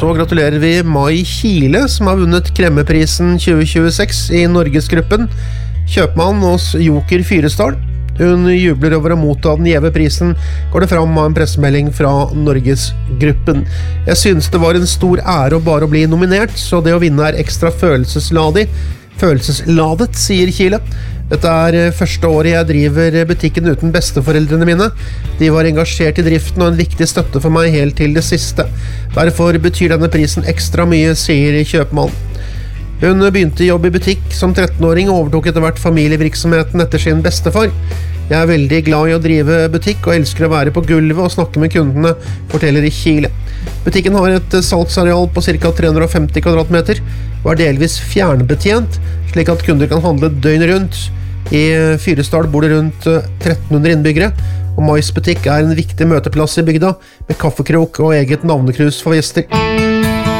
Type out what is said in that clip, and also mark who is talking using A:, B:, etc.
A: så gratulerer vi Mai Kile, som har vunnet Kremmeprisen 2026 i Norgesgruppen. Kjøpmann hos Joker Fyresdal. Hun jubler over å motta den gjeve prisen, går det fram av en pressemelding fra Norgesgruppen. Jeg synes det var en stor ære å bare bli nominert, så det å vinne ekstra følelsesladet, sier Kile. Dette første året jeg driver butikken uten besteforeldrene mine. De var engasjert i driften og en viktig støtte for meg helt til det siste. Derfor betyr denne prisen ekstra mye, sier kjøpmannen. Hun begynte i jobb i butikk som 13-åring og overtok etter hvert familievirksomheten etter sin bestefar. Jeg veldig glad i å drive butikk og elsker å være på gulvet og snakke med kundene, forteller Kile. Butikken har et salgsareal på ca. 350 kvadratmeter og delvis fjernbetjent, slik at kunder kan handle døgnet rundt. I Fyresdal bor det rundt 1300 innbyggere, og Mais butikk en viktig møteplass i bygda, med kaffekrok og eget navnekrus for gjester.